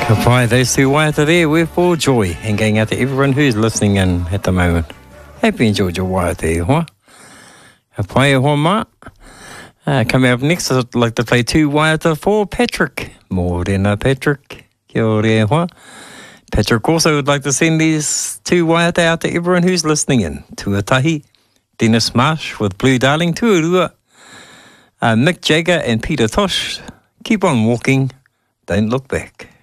Why, those two waiata there, we're full joy and going out to everyone who's listening in at the moment. Hope you enjoyed your waiata, huh? Whai hoa ma. Coming up next, I'd like to play two waiata for Patrick. Morena Patrick. Kia ora hoa. Patrick also would like to send these two waiata out to everyone who's listening in. Tuatahi, Dennis Marsh with Blue Darling, Tuarua, Mick Jagger and Peter Tosh. Keep on walking, don't look back.